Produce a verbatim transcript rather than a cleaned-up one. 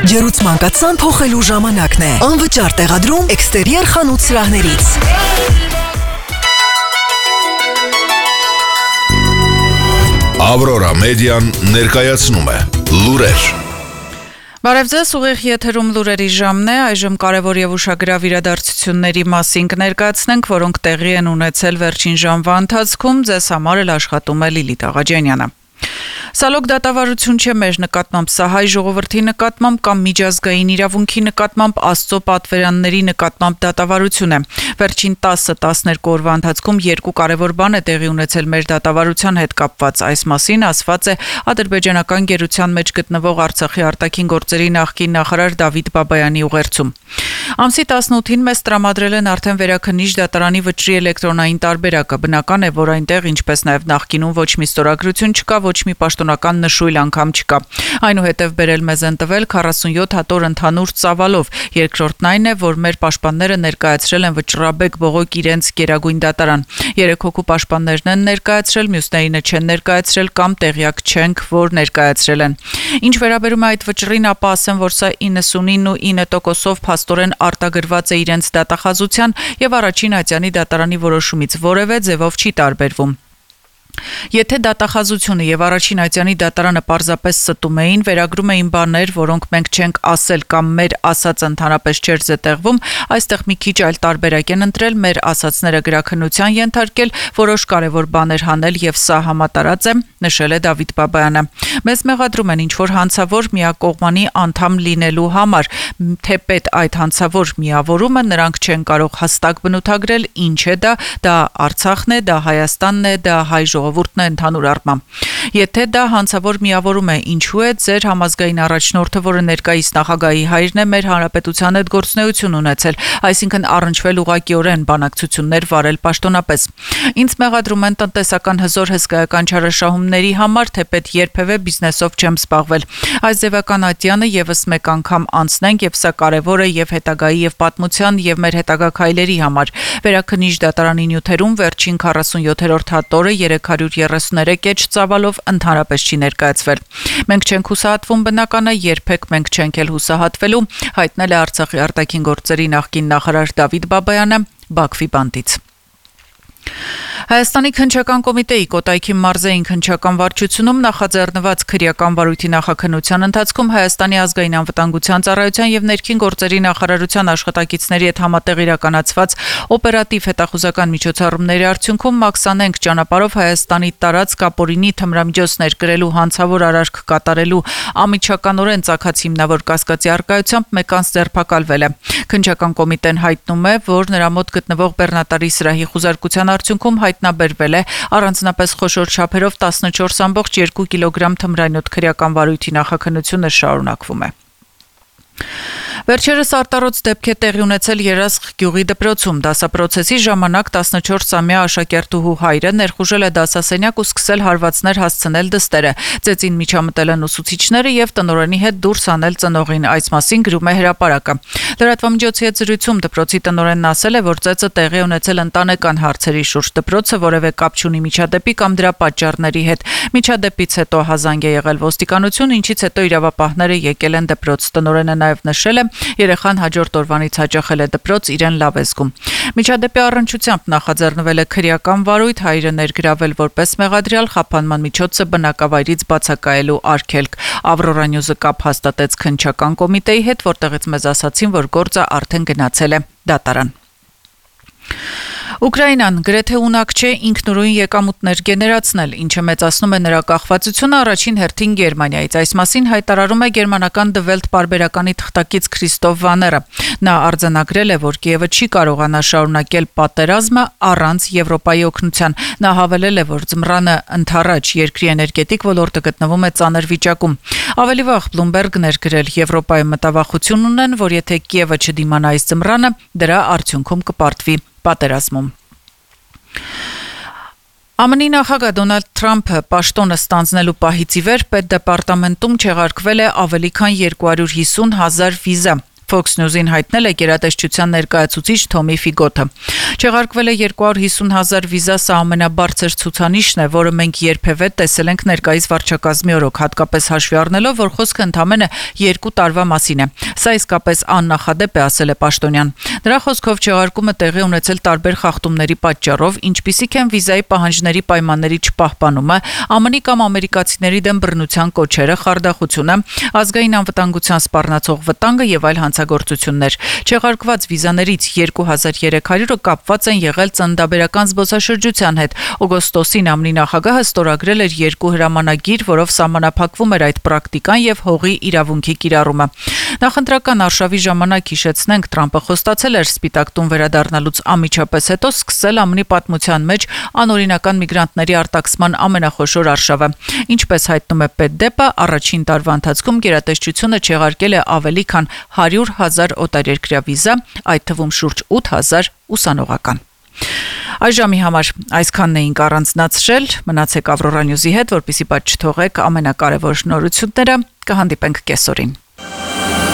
Ջերուցմանկացան փոխելու ժամանակն է։ Անվճար տեղադրում էքստերիեր խանութ սրահներից։ Ավրորա մեդիան ներկայացնում է լուրեր։ Բարև ձեզ, ուղիղ եթերում լուրերի ժամն է, այժմ կարևոր եւ ուշագրավ իրադարձությունների մասին կներկայացնենք, որոնք տեղի են ունեցել վերջին ժամվա ընթացքում, ձեզ համար էլ աշխատում է Լիլիթ Աղաջանյանը։ Սալոկ դատավարություն չէ մեր նկատմամբ, սա հայ ժողովրդի նկատմամբ կամ միջազգային իրավունքի նկատմամբ Աստծո պատվերանների նկատմամբ դատավարություն է։ Վերջին տասը տասներկու օրվա ընթացքում երկու կարևոր բան է տեղի ունեցել մեր դատավարության հետ կապված։ Այս մասին ասված է ադրբեջանական գերության մեջ գտնվող Արցախի արտաքին գործերի նախկին նախարար Դավիթ Բաբայանի ուղերձում։ Ամսի տասնութին մեզ տրամադրել են արդեն վերաքննիչ դատարանի վճռի էլեկտրոնային տարբերակը։ Բնական է, որ այնտեղ, ինչպես նաև նախկինում, ոչ մի ստորագրություն չկա, ոչ մի պաշտոնական նշույլ անգամ չկա։ Այնուհետև բերել մեզ են տվել քառասունյոթ հատոր ընդհանուր ծավալով։ Երկրորդն այն է, որ մեր պաշտպանները ներկայացրել են վճռաբեկ բողոք իրենց գերագույն դատարան։ Երեք հոգու պաշտպաններն են ներկայացրել, մյուսներինը չեն ներկայացրել կամ տեղյակ չենք, որ ներկայացրել են։ Ինչ վերաբերում է այդ վճռին, ապա ասեմ, որ սա իննսունինը ու ինը տոկոսով փաստորեն արտագրված է իրենց դատախազության եւ առաջին ատյանի դատարանի որոշումից որևէ ձևով չի տարբերվում։ Եթե դատախազությունը եւ առաջին ատյանի դատարանը պարզապես ստում էին, վերագրում էին բաներ, որոնք մենք չենք ասել կամ մեր ասածը ընդհանրապես չէր զետեղվում, այստեղ մի քիչ այլ տարբերակ են ընտրել, մեր ասածները գրաքննության ենթարկել, որոշ կարևոր բաներ հանել եւ սա համատարած է, նշել է Դավիթ Բաբայանը։ Մեզ մեղադրում են ինչ-որ հանցավոր միակողմանի անդամ լինելու համար, թեպետ այդ հանցավոր միավորումը նրանք չեն կարող հստակ բնութագրել, ինչ է դա, դա Արցախն է, դա Հայաստանն է, դա հայ ժողովուրդն է ընդհանուր առմամբ։ Եթե դա հանցավոր միավորում է, ինչու է ձեր համազգային առաջնորդը, որը ներկայիս նախագահի հայրն է, մեր հանրապետության հետ գործունեություն ունեցել, այսինքն առնչվել ուղղակիորեն բանակցություններ վարել պաշտոնապես։ Ինձ մեղադրում են տնտեսական հզոր հսկայական չարաշահումների համար, թեպետ երբևէ բիզնեսով չեմ զբաղվել։ Այս ձևական ատյանը եւս մեկ անգամ անցնենք, եւ սա կարեւոր է եւ հետագայի եւ պատմության եւ մեր հետագա քայլերի համար։ Վերաքննիչ դատարանի նյութերում վերջին քառասունյոթերորդ հատորը երեք հարյուր երեսուներեք էջ ծավալով ընդհանրապես չի ներկայացվել։ Մենք չենք հուսահատվում, բնական է, երբեք մենք չենք էլ հուսահատվելու, հայտնել է Արցախի արտաքին գործերի նախկին նախարար Դավիթ Բաբայանը Բաքվի բանտից։ Հայաստանի քննչական կոմիտեի Կոտայքի մարզային քննչական վարչությունում նախաձեռնված քրեական վարույթի նախաքննության ընթացքում Հայաստանի ազգային անվտանգության ծառայության եւ ներքին գործերի նախարարության աշխատակիցների հետ համատեղ իրականացված օպերատիվ հետախուզական միջոցառումների արդյունքում Մաքսանենք ճանապարհով Հայաստանի տարածք ապօրինի թմրամիջոցներ կրելու հանցավոր արարք կատարելու ամիջականորեն ծագած հիմնավոր կասկածի առկայությամբ մեկ անձ ձերբակալվել է։ Քննչական կոմիտեն հայտնում է, որ նրա մոտ գտնվող բեռնատարի սրահի խուզարկության արդյունքում հայտնաբերվել է առանձնապես խոշոր չափերով տասնչորս ամբողջ երկու կիլոգրամ թմրանյութ քրեական վարույթի նախաքննությունը շարունակվում է։ Վերջերս արտառոց դեպք է տեղի ունեցել Երասխ գյուղի դպրոցում։ Դասապրոցեսի ժամանակ տասնչորսամյա աշակերտուհու հայրը ներխուժել է դասասենյակ ու սկսել հարվածներ հասցնել դստերը։ Ծեծին միջամտել են ուսուցիչները եւ տնօրենի հետ դուրս անել ծնողին։ Այս մասին գրում է Հրապարակը։ Լրատվամիջոցի հետ զրույցում դպրոցի տնօրենն ասել է, որ ծեծը տեղի ունեցել ընտանեկան հարցերի շուրջ։ Դպրոցը որևէ կապ չունի միջադեպի կամ դրա պատճառների հետ։ Միջադեպից հետո հազանգ է եղել ոստիկանություն, ինչից հետո իրավապահները եկել են դպրոց։ Տնօրենը նաեւ նշել է, երեխան հաջորդ օրվանից հաճախել է դպրոց, իրեն լավ է զգում։ Միջադեպի առնչությամբ նախաձեռնվել է քրեական վարույթ, հայրը ներգրավել որպես մեղադրյալ, խափանման միջոցը բնակավայրից բացակայելու արգելք։ Ավրորա Նյուզը կապ հաստատեց քննչական կոմիտեի հետ, որտեղից մեզ ասացին, որ գործը արդեն գնացել է դատարան։ Ուկրաինան գրեթե ունակ չէ ինքնուրույն եկամուտներ գեներացնել, ինչը մեծացնում է նրա կախվածությունը առաջին հերթին Գերմանիայից։ Այս մասին հայտարարում է գերմանական Die Welt պարբերականի թղթակից Քրիստոֆ Վաները։ Նա արձանագրել է, որ Կիևը չի կարողանա շարունակել պատերազմը առանց Եվրոպայի օգնության։ Նա հավելել է, որ ձմռանը ընդառաջ երկրի էներգետիկ ոլորտը գտնվում է ծանր վիճակում։ Ավելի վաղ Bloomberg-ն էր գրել, Եվրոպայում մտավախություն ունեն, որ եթե Կիևը չդիմանա այս ձմռանը, դրա արդյունքում կպարտվի պատերազմում։ ԱՄՆ-ի նախագահ Դոնալդ Թրամփը պաշտոնը ստանձնելու պահից ի վեր պետդեպարտամենտում չեղարկվել է ավելի քան երկու հարյուր հիսուն հազար վիզա։ Fox News-ին հայտնել է գերատեսչության ներկայացուցիչ Թոմի Ֆիգոթը։ Չեղարկվել է երկու հարյուր հիսուն հազար վիզա, սա ամենաբարձր ցուցանիշն է, որը մենք երբևէ տեսել ենք ներկայիս վարչակազմի օրոք, հատկապես հաշվի առնելով, որ խոսքը ընդամենը երկու տարվա մասին է։ Սա իսկապես աննախադեպ է, ասել է պաշտոնյան։ Նրա խոսքով չեղարկումը տեղի ունեցել տարբեր խախտումների պատճառով, ինչպիսիք են վիզայի պահանջների պայմանների չպահպանումը, ԱՄՆ-ի կամ ամերիկացիների դեմ բռնության կոչերը, խարդախությունը, ազգային անվտանգության սպառնացող վտանգը եւ այլ հանցագործություններ։ Չեղարկված վիզաներից երկու հազար երեք հարյուրը կապված են եղել ծննդաբերական զբոսաշրջության հետ։ Օգոստոսին ԱՄՆ-ի նախագահը ստորագրել էր երկու հրամանագիր, որով սահմանափակվում էր այդ պրակտիկան եւ հողի իրավունքի կիրառումը։ Նախընտրական արշավի ժամանակ, հիշեցնենք, Թրամփը խոստացել էր Սպիտակ տուն վերադառնալուց անմիջապես հետո սկսել ԱՄՆ-ի պատմության մեջ անօրինական միգրանտների արտաքսման ամենախոշոր արշավը։ Ինչպես հայտնում է Պետդեպը, առաջին տարվա ընթացքում գերատեսչությունը չեղարկել է ավելի քան հարյուր հազար օտարերկրյա վիզա, այդ թվում շուրջ ութ հազար ուսանողական։ Այս ժամի համար այսքանն էինք առանձնացրել, մնացեք Ավրորա Նյուզի հետ, որպեսզի բաց չթողեք ամենակարևոր նորությունները, կհանդիպենք կեսօրին։